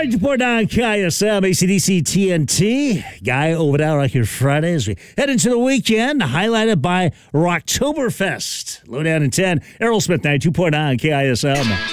92.9 KISM, ACDC TNT. Guy over there like your Friday as we head into the weekend, highlighted by Rocktoberfest. Low down in 10, Aerosmith 92.9 KISM.